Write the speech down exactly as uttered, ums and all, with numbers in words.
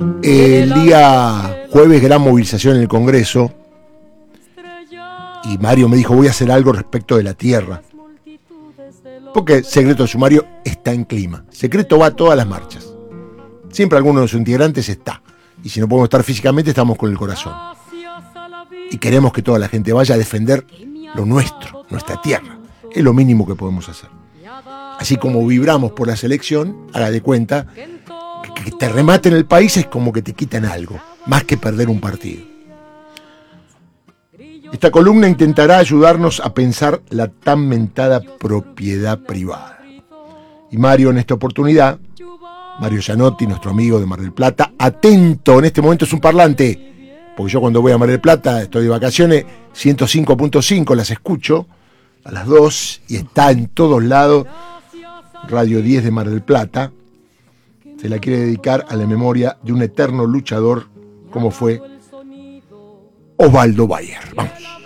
El día jueves, gran movilización en el Congreso. Y Mario me dijo, voy a hacer algo respecto de la tierra. Porque Secreto de Sumario está en clima. Secreto va a todas las marchas. Siempre alguno de sus integrantes está. Y si no podemos estar físicamente, estamos con el corazón. Y queremos que toda la gente vaya a defender lo nuestro, nuestra tierra. Es lo mínimo que podemos hacer. Así como vibramos por la selección, haga de cuenta que, que te rematen el país es como que te quitan algo, más que perder un partido. Esta columna intentará ayudarnos a pensar la tan mentada propiedad privada. Y Mario, en esta oportunidad, Mario Gianotti, nuestro amigo de Mar del Plata, atento, en este momento es un parlante, porque yo cuando voy a Mar del Plata, estoy de vacaciones, ciento cinco punto cinco las escucho a las dos y está en todos lados, Radio diez de Mar del Plata. Se la quiere dedicar a la memoria de un eterno luchador como fue Osvaldo Bayer. Vamos.